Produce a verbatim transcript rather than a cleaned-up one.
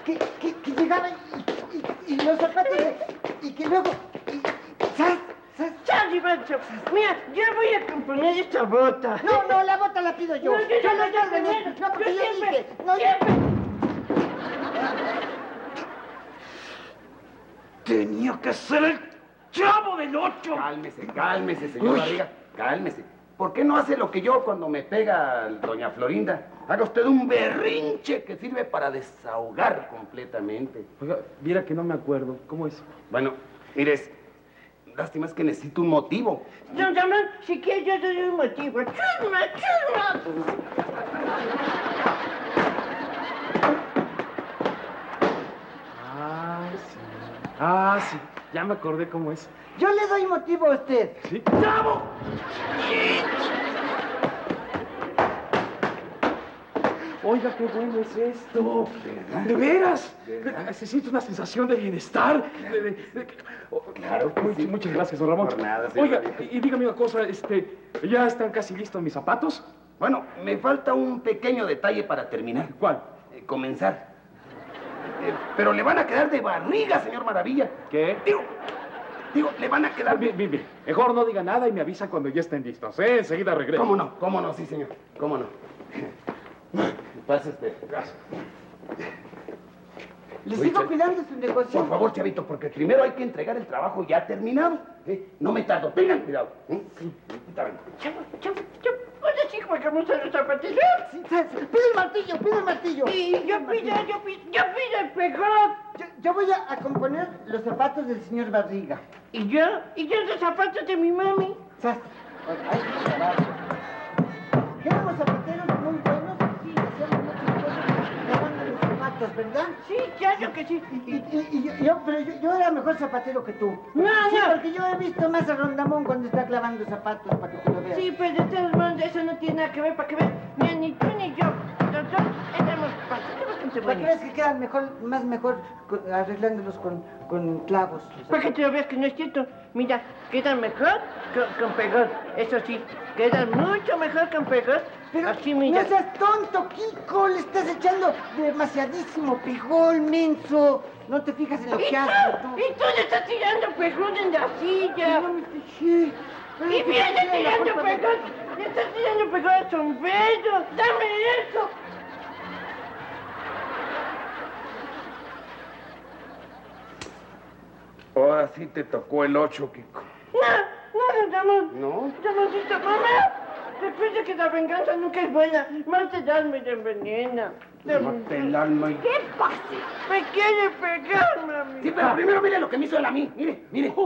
que, que, que llegaba y, y, y los zapatos, de, y que luego... Y, ¡zas! ¡zas! Charlie Bancho, mira, yo voy a componer esta bota. No, no, la bota la pido yo. No, yo, yo yo, no yo, estoy primero. vendiendo. No, porque Yo yo, siempre, dije... No, siempre. Tenía que ser el Chavo del Ocho. Cálmese, cálmese, señor Barriga, cálmese. ¿Por qué no hace lo que yo cuando me pega doña Florinda? Haga usted un berrinche que sirve para desahogar completamente. Oiga, viera que no me acuerdo. ¿Cómo es? Bueno, mires, lástima es que necesito un motivo. Don Ramón, si quieres yo te doy un motivo. ¡Chusma, chusma! Ah, sí. Ah, sí. Ya me acordé cómo es. Yo le doy motivo a usted. ¿Sí? ¡Chavo! Oiga, qué bueno es esto. ¿De veras? Se siente una sensación de bienestar. De, de, de... Oh, claro que muy, sí. Muchas gracias, don Ramón. Por nada, señor Oiga, Barriga. y, y dígame una cosa, este, ¿ya están casi listos mis zapatos? Bueno, me falta un pequeño detalle para terminar. ¿Cuál? Eh, comenzar. Eh, pero le van a quedar de barriga, señor Maravilla. ¿Qué? Digo, digo, le van a quedar... Bien, bien, bien. Mejor no diga nada y me avisa cuando ya estén listos, ¿eh? Enseguida regreso. ¿Cómo no? ¿Cómo no? Sí, señor. ¿Cómo no? Pase usted. Gracias. Le Oye, sigo Chay- cuidando su negocio. Por favor, Chavito, porque primero hay que entregar el trabajo ya terminado. ¿eh? No me tardo. Tengan cuidado. ¿eh? Sí. Ahorita vengo. Chavo, chavo, chavo. Oye, sí, juegamos a los zapatillos. Sí, ¿sabes? Pide el martillo, pide el martillo. Y yo pido, yo pido, yo pido el pegón. Yo, yo voy a, a componer los zapatos del señor Barriga. Y yo, y yo los zapatos de mi mami. ¿Sabes? Hay que trabajo. Éramos zapateros muy buenos, sí, hacíamos muchas cosas lavando los zapatos, ¿verdad? Sí, claro que sí. Y, y, y yo, yo- pero yo, yo era mejor zapatero que tú. No, Sí, no. porque yo he visto más a Rondamón cuando está clavando zapatos, para que tú lo veas. Sí, pero de todas maneras eso no tiene nada que ver, para que vean, mira, ni tú ni yo, los dos éramos bastante, bastante Para que buenos. veas que quedan mejor, más mejor con- arreglándolos con, con clavos. los Para que zapatos. te lo veas que no es cierto, mira, quedan mejor con, con pegón, eso sí, quedan mucho mejor con pegón, Pero así mira. no seas tonto, Kiko, le estás echando demasiadísimo pijol, menso. No te fijas en lo ¿Y que haces tú? tú. ¿Y tú le estás tirando pegón en la silla? No me fijé. Y viene tirando pegón, le estás tirando pegón al sombrero, dame eso. Ahora sí te tocó el ocho, Kiko. No, no, no, Ramón. ¿No? Ramoncito, mamá. Recuerda que la venganza nunca es buena. Más te dan, me envenena. Mate el alma y... ¿Qué pasa? Me quiere pegar, mami. Sí, pero primero mire lo que me hizo él a mí. Mire, mire.